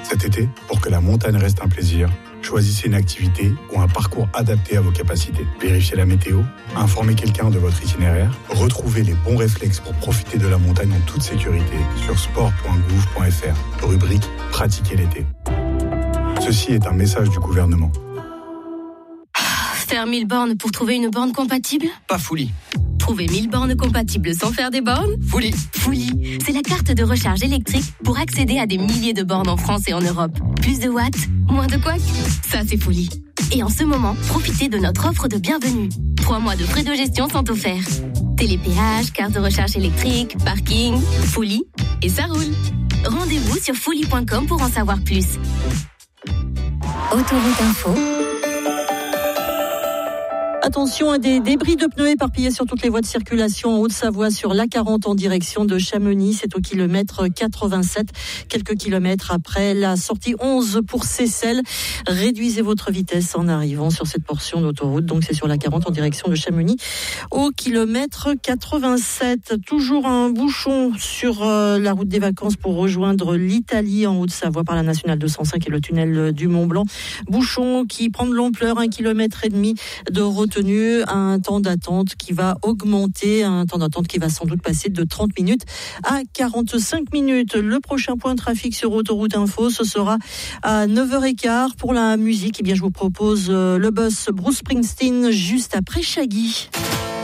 Cet été, pour que la montagne reste un plaisir, choisissez une activité ou un parcours adapté à vos capacités. Vérifiez la météo, informez quelqu'un de votre itinéraire, retrouvez les bons réflexes pour profiter de la montagne en toute sécurité sur sport.gouv.fr, rubrique « Pratiquer l'été ». Ceci est un message du gouvernement. Faire 1000 bornes pour trouver une borne compatible ? Pas Fouli. Trouver 1000 bornes compatibles sans faire des bornes ? Fouli. Fouli, c'est la carte de recharge électrique pour accéder à des milliers de bornes en France et en Europe. Plus de watts, moins de couacs, ça c'est Fouli. Et en ce moment, profitez de notre offre de bienvenue. 3 mois de frais de gestion sont offerts. Télépéage, carte de recharge électrique, parking, Fouli, et ça roule. Rendez-vous sur fouli.com pour en savoir plus. Autoroute Info. Attention à des débris de pneus éparpillés sur toutes les voies de circulation en Haute-Savoie sur l'A40 en direction de Chamonix. C'est au kilomètre 87, quelques kilomètres après la sortie 11 pour Seyssel. Réduisez votre vitesse en arrivant sur cette portion d'autoroute. Donc c'est sur l'A40 en direction de Chamonix au kilomètre 87. Toujours un bouchon sur la route des vacances pour rejoindre l'Italie en Haute-Savoie par la nationale 205 et le tunnel du Mont-Blanc. Bouchon qui prend de l'ampleur, 1,5 km de retenue, un temps d'attente qui va augmenter, un temps d'attente qui va sans doute passer de 30 minutes à 45 minutes. Le prochain point de trafic sur Autoroute Info, ce sera à 9h15. Pour la musique, eh bien, je vous propose le boss Bruce Springsteen juste après Shaggy.